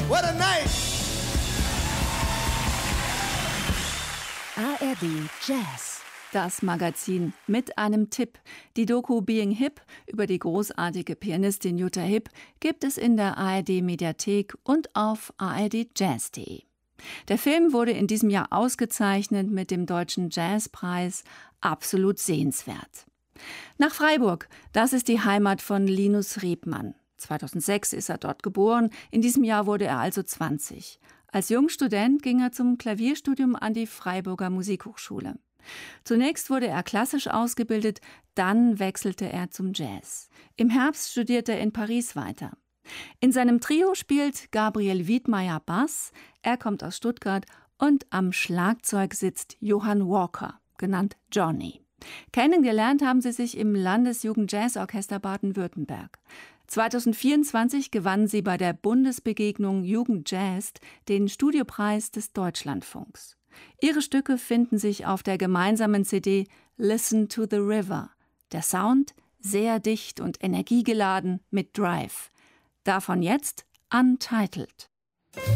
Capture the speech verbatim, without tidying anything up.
What a night! A R D Jazz, das Magazin mit einem Tipp. Die Doku Being Hip über die großartige Pianistin Jutta Hipp gibt es in der A R D-Mediathek und auf a r d jazz punkt de. Der Film wurde in diesem Jahr ausgezeichnet mit dem Deutschen Jazzpreis. Absolut sehenswert. Nach Freiburg, das ist die Heimat von Linus Riebmann. zweitausendsechs ist er dort geboren, in diesem Jahr wurde er also zwanzig. Als Jungstudent ging er zum Klavierstudium an die Freiburger Musikhochschule. Zunächst wurde er klassisch ausgebildet, dann wechselte er zum Jazz. Im Herbst studierte er in Paris weiter. In seinem Trio spielt Gabriel Wiedmeier Bass, er kommt aus Stuttgart, und am Schlagzeug sitzt Johann Walker, genannt Johnny. Kennengelernt haben sie sich im Landesjugendjazzorchester Baden-Württemberg. zweitausendvierundzwanzig gewannen sie bei der Bundesbegegnung Jugend Jazzt den Studiopreis des Deutschlandfunks. Ihre Stücke finden sich auf der gemeinsamen C D Listen to the River. Der Sound sehr dicht und energiegeladen mit Drive. Davon jetzt Untitled.